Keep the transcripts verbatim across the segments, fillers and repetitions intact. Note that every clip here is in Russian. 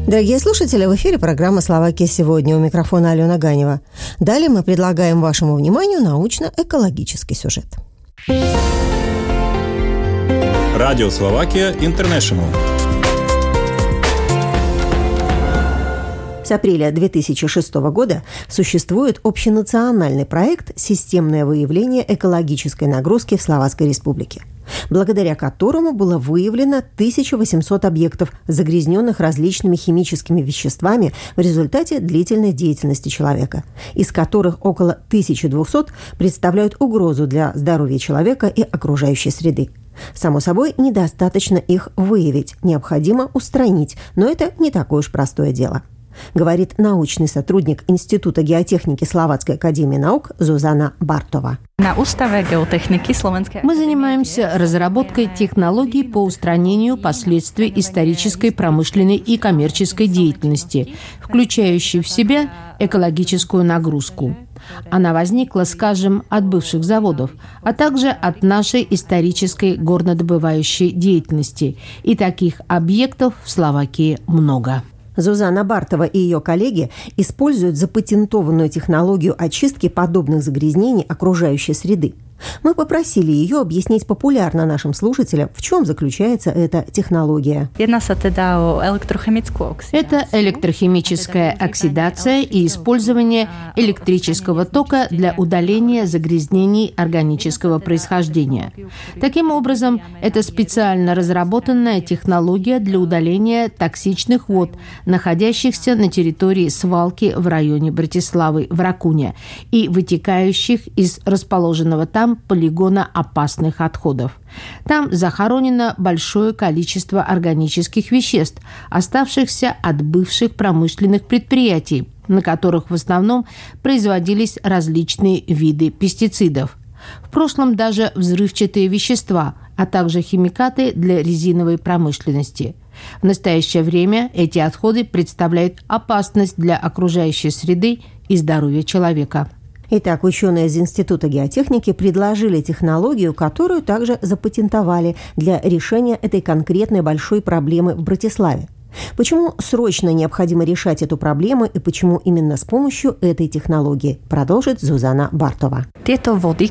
Дорогие слушатели, в эфире программа «Словакия сегодня». У микрофона Алена Ганева. Далее мы предлагаем вашему вниманию научно-экологический сюжет. Радио Словакия Интернешнл. С апреля две тысячи шестого года существует общенациональный проект «Системное выявление экологической нагрузки в Словацкой Республике», благодаря которому было выявлено тысяча восемьсот объектов, загрязненных различными химическими веществами в результате длительной деятельности человека, из которых около тысяча двести представляют угрозу для здоровья человека и окружающей среды. Само собой, недостаточно их выявить, необходимо устранить, но это не такое уж простое дело, говорит научный сотрудник Института геотехники Словацкой академии наук Зузана Бартова. Мы занимаемся разработкой технологий по устранению последствий исторической, промышленной и коммерческой деятельности, включающей в себя экологическую нагрузку. Она возникла, скажем, от бывших заводов, а также от нашей исторической горнодобывающей деятельности. И таких объектов в Словакии много. Зузана Бартова и ее коллеги используют запатентованную технологию очистки подобных загрязнений окружающей среды. Мы попросили ее объяснить популярно нашим слушателям, в чем заключается эта технология. Это электрохимическая оксидация и использование электрического тока для удаления загрязнений органического происхождения. Таким образом, это специально разработанная технология для удаления токсичных вод, находящихся на территории свалки в районе Братиславы в Ракуне и вытекающих из расположенного там полигона опасных отходов. Там захоронено большое количество органических веществ, оставшихся от бывших промышленных предприятий, на которых в основном производились различные виды пестицидов. В прошлом даже взрывчатые вещества, а также химикаты для резиновой промышленности. В настоящее время эти отходы представляют опасность для окружающей среды и здоровья человека. Итак, ученые из Института геотехники предложили технологию, которую также запатентовали для решения этой конкретной большой проблемы в Братиславе. Почему срочно необходимо решать эту проблему и почему именно с помощью этой технологии, продолжит Зузана Бартова. Эти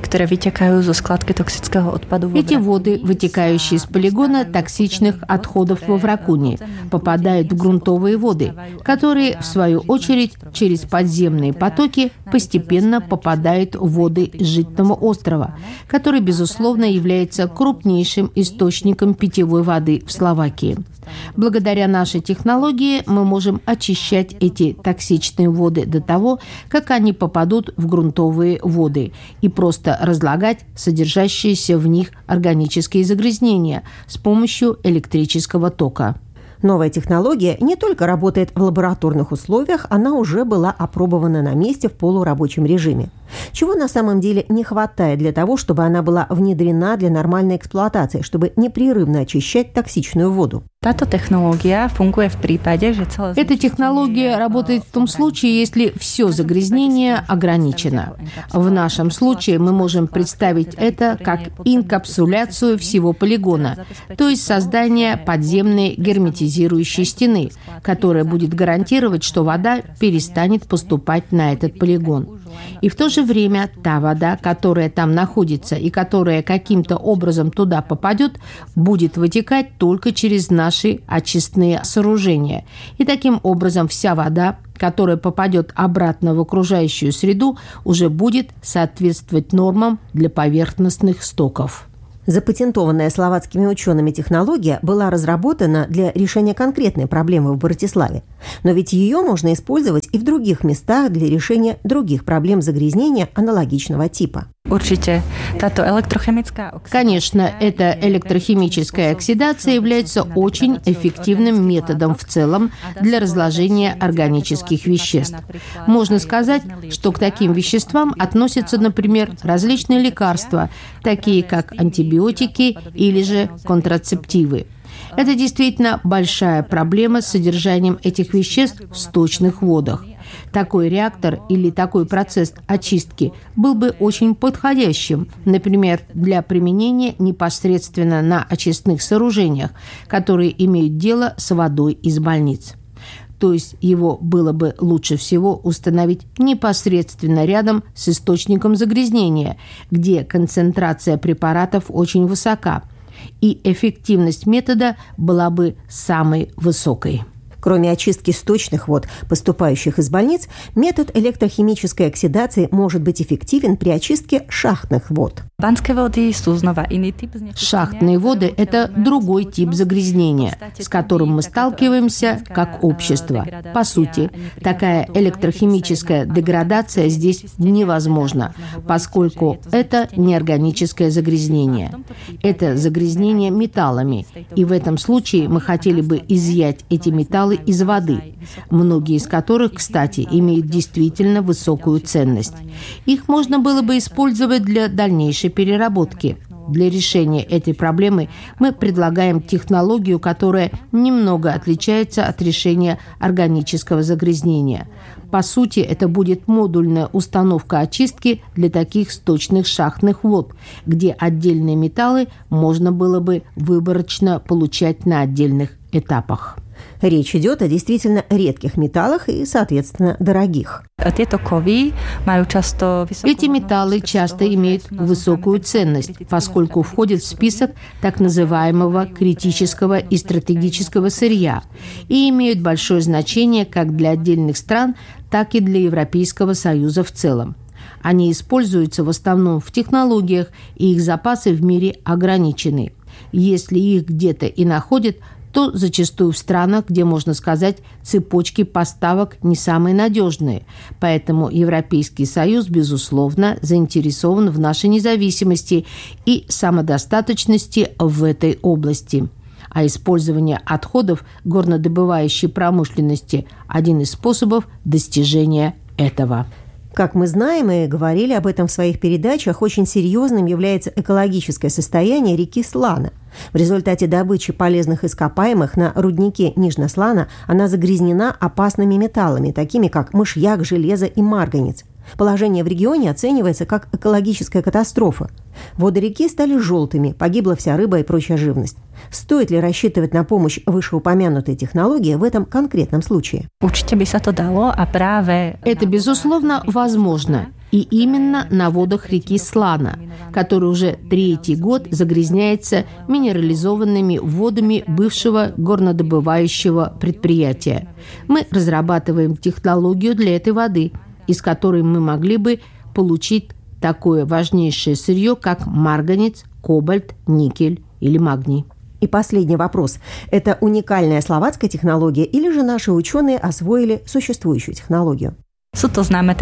воды, вытекающие из полигона токсичных отходов во Вракуне, попадают в грунтовые воды, которые, в свою очередь, через подземные потоки постепенно попадают в воды Житного острова, который, безусловно, является крупнейшим источником питьевой воды в Словакии. Благодаря нашей технологии мы можем очищать эти токсичные воды до того, как они попадут в грунтовые воды, и просто разлагать содержащиеся в них органические загрязнения с помощью электрического тока. Новая технология не только работает в лабораторных условиях, она уже была опробована на месте в полурабочем режиме. Чего на самом деле не хватает для того, чтобы она была внедрена для нормальной эксплуатации, чтобы непрерывно очищать токсичную воду? Эта технология работает в том случае, если все загрязнение ограничено. В нашем случае мы можем представить это как инкапсуляцию всего полигона, то есть создание подземной герметизирующей стены, которая будет гарантировать, что вода перестанет поступать на этот полигон. И в то же время та вода, которая там находится и которая каким-то образом туда попадет, будет вытекать только через наши очистные сооружения. И таким образом вся вода, которая попадет обратно в окружающую среду, уже будет соответствовать нормам для поверхностных стоков. Запатентованная словацкими учеными технология была разработана для решения конкретной проблемы в Братиславе. Но ведь ее можно использовать и в других местах для решения других проблем загрязнения аналогичного типа. Конечно, эта электрохимическая оксидация является очень эффективным методом в целом для разложения органических веществ. Можно сказать, что к таким веществам относятся, например, различные лекарства, такие как антибиотики или же контрацептивы. Это действительно большая проблема с содержанием этих веществ в сточных водах. Такой реактор или такой процесс очистки был бы очень подходящим, например, для применения непосредственно на очистных сооружениях, которые имеют дело с водой из больниц. То есть его было бы лучше всего установить непосредственно рядом с источником загрязнения, где концентрация препаратов очень высока, и эффективность метода была бы самой высокой. Кроме очистки сточных вод, поступающих из больниц, метод электрохимической оксидации может быть эффективен при очистке шахтных вод. Шахтные воды – это другой тип загрязнения, с которым мы сталкиваемся как общество. По сути, такая электрохимическая деградация здесь невозможна, поскольку это неорганическое загрязнение. Это загрязнение металлами, и в этом случае мы хотели бы изъять эти металлы из воды, многие из которых, кстати, имеют действительно высокую ценность. Их можно было бы использовать для дальнейшей переработки. Для решения этой проблемы мы предлагаем технологию, которая немного отличается от решения органического загрязнения. По сути, это будет модульная установка очистки для таких сточных шахтных вод, где отдельные металлы можно было бы выборочно получать на отдельных этапах. Речь идет о действительно редких металлах и, соответственно, дорогих. Эти металлы часто имеют высокую ценность, поскольку входят в список так называемого критического и стратегического сырья и имеют большое значение как для отдельных стран, так и для Европейского Союза в целом. Они используются в основном в технологиях, и их запасы в мире ограничены. Если их где-то и находят, то зачастую в странах, где, можно сказать, цепочки поставок не самые надежные. Поэтому Европейский Союз, безусловно, заинтересован в нашей независимости и самодостаточности в этой области. А использование отходов горнодобывающей промышленности – один из способов достижения этого. Как мы знаем и говорили об этом в своих передачах, очень серьезным является экологическое состояние реки Слана. В результате добычи полезных ископаемых на руднике Нижнеслана она загрязнена опасными металлами, такими как мышьяк, железо и марганец. Положение в регионе оценивается как экологическая катастрофа. Воды реки стали желтыми, погибла вся рыба и прочая живность. Стоит ли рассчитывать на помощь вышеупомянутой технологии в этом конкретном случае? Это, безусловно, возможно. И именно на водах реки Слана, который уже третий год загрязняется минерализованными водами бывшего горнодобывающего предприятия. Мы разрабатываем технологию для этой воды, из которой мы могли бы получить такое важнейшее сырье, как марганец, кобальт, никель или магний. И последний вопрос. Это уникальная словацкая технология или же наши ученые освоили существующую технологию? Это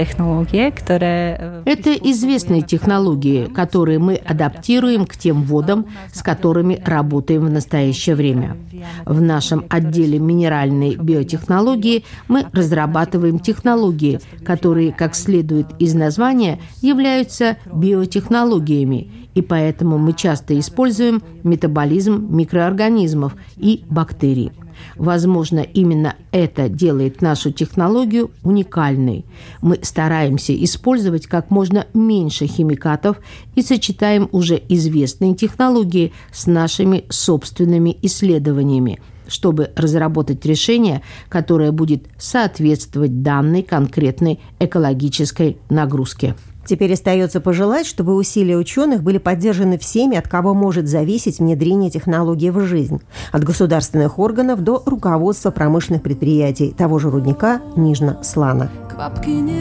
известные технологии, которые мы адаптируем к тем водам, с которыми работаем в настоящее время. В нашем отделе минеральной биотехнологии мы разрабатываем технологии, которые, как следует из названия, являются биотехнологиями, и поэтому мы часто используем метаболизм микроорганизмов и бактерий. Возможно, именно это делает нашу технологию уникальной. Мы стараемся использовать как можно меньше химикатов и сочетаем уже известные технологии с нашими собственными исследованиями, чтобы разработать решение, которое будет соответствовать данной конкретной экологической нагрузке. Теперь остается пожелать, чтобы усилия ученых были поддержаны всеми, от кого может зависеть внедрение технологий в жизнь. От государственных органов до руководства промышленных предприятий того же рудника Нижнеслана.